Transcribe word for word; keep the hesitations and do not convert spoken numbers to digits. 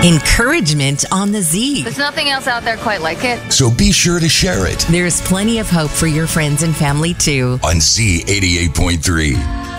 encouragement on the Z. There's nothing else out there quite like it. So be sure to share it There's plenty of hope for your friends and family too. on Z eighty-eight point three.